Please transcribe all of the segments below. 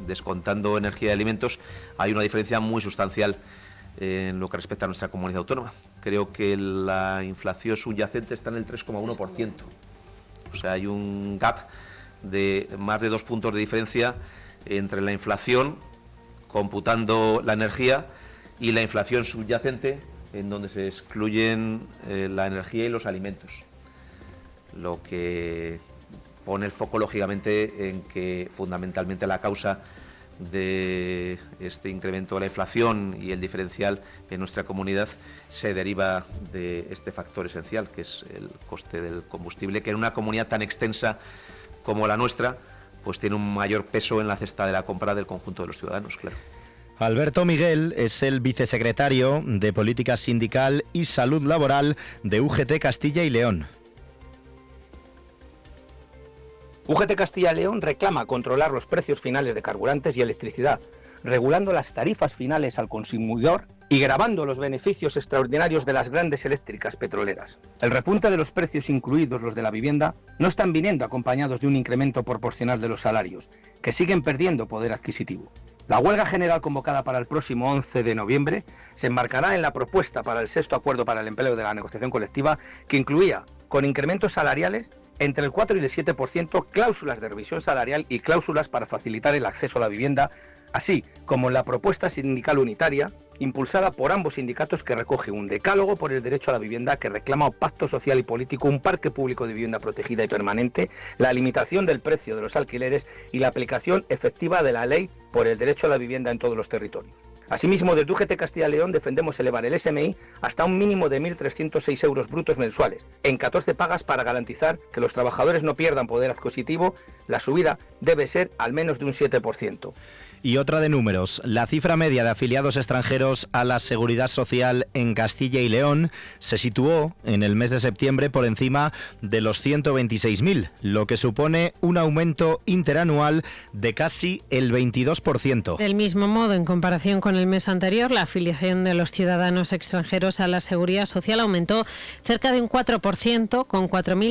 descontando energía y alimentos, hay una diferencia muy sustancial en lo que respecta a nuestra comunidad autónoma. Creo que la inflación subyacente está en el 3,1%. O sea, hay un gap de más de 2 puntos de diferencia entre la inflación, computando la energía, y la inflación subyacente, en donde se excluyen la energía y los alimentos. Lo que pone el foco, lógicamente, en que fundamentalmente la causa de este incremento de la inflación y el diferencial en nuestra comunidad se deriva de este factor esencial, que es el coste del combustible, que en una comunidad tan extensa como la nuestra, pues tiene un mayor peso en la cesta de la compra del conjunto de los ciudadanos, claro. Alberto Miguel es el vicesecretario de Política Sindical y Salud Laboral de UGT Castilla y León. UGT Castilla y León reclama controlar los precios finales de carburantes y electricidad, regulando las tarifas finales al consumidor y gravando los beneficios extraordinarios de las grandes eléctricas petroleras. El repunte de los precios, incluidos los de la vivienda, no están viniendo acompañados de un incremento proporcional de los salarios, que siguen perdiendo poder adquisitivo. La huelga general convocada para el próximo 11 de noviembre se enmarcará en la propuesta para el 6º Acuerdo para el Empleo de la Negociación Colectiva, que incluía, con incrementos salariales, entre el 4 y el 7%, cláusulas de revisión salarial y cláusulas para facilitar el acceso a la vivienda, así como la propuesta sindical unitaria, impulsada por ambos sindicatos, que recoge un decálogo por el derecho a la vivienda que reclama un pacto social y político, un parque público de vivienda protegida y permanente, la limitación del precio de los alquileres y la aplicación efectiva de la ley por el derecho a la vivienda en todos los territorios. Asimismo, desde UGT Castilla y León defendemos elevar el SMI hasta un mínimo de 1.306 euros brutos mensuales, en 14 pagas, para garantizar que los trabajadores no pierdan poder adquisitivo. La subida debe ser al menos de un 7%. Y otra de números, la cifra media de afiliados extranjeros a la Seguridad Social en Castilla y León se situó en el mes de septiembre por encima de los 126.000, lo que supone un aumento interanual de casi el 22%. Del mismo modo, en comparación con el mes anterior, la afiliación de los ciudadanos extranjeros a la Seguridad Social aumentó cerca de un 4%, con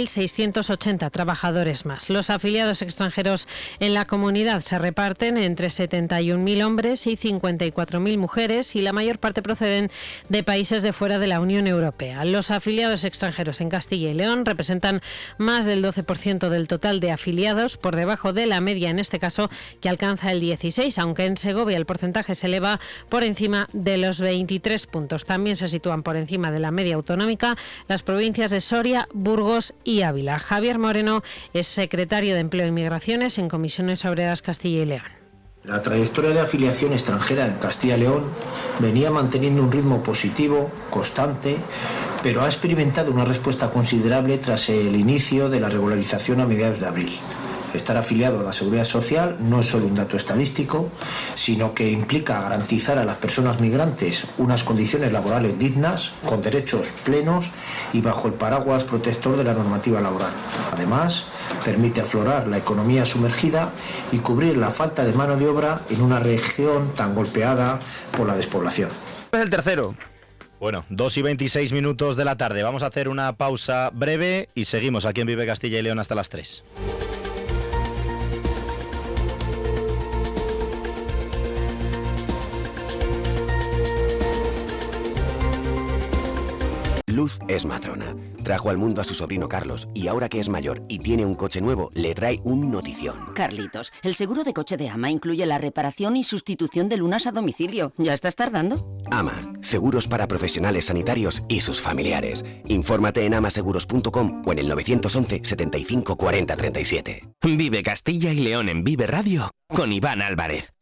4.680 trabajadores más. Los afiliados extranjeros en la comunidad se reparten entre 71.000 hombres y 54.000 mujeres, y la mayor parte proceden de países de fuera de la Unión Europea. Los afiliados extranjeros en Castilla y León representan más del 12% del total de afiliados, por debajo de la media en este caso, que alcanza el 16%, aunque en Segovia el porcentaje se eleva por encima de los 23 puntos. También se sitúan por encima de la media autonómica las provincias de Soria, Burgos y Ávila. Javier Moreno es secretario de Empleo y Migraciones en Comisiones Obreras Castilla y León. La trayectoria de afiliación extranjera en Castilla y León venía manteniendo un ritmo positivo, constante, pero ha experimentado una respuesta considerable tras el inicio de la regularización a mediados de abril. Estar afiliado a la Seguridad Social no es solo un dato estadístico, sino que implica garantizar a las personas migrantes unas condiciones laborales dignas, con derechos plenos y bajo el paraguas protector de la normativa laboral. Además, permite aflorar la economía sumergida y cubrir la falta de mano de obra en una región tan golpeada por la despoblación. Es el tercero. Bueno, 2:26 de la tarde. Vamos a hacer una pausa breve y seguimos aquí en Vive Castilla y León hasta las 3. Luz es matrona. Trajo al mundo a su sobrino Carlos y ahora que es mayor y tiene un coche nuevo, le trae un notición. Carlitos, el seguro de coche de AMA incluye la reparación y sustitución de lunas a domicilio. ¿Ya estás tardando? AMA, seguros para profesionales sanitarios y sus familiares. Infórmate en amaseguros.com o en el 911 75 40 37. Vive Castilla y León en Vive Radio con Iván Álvarez.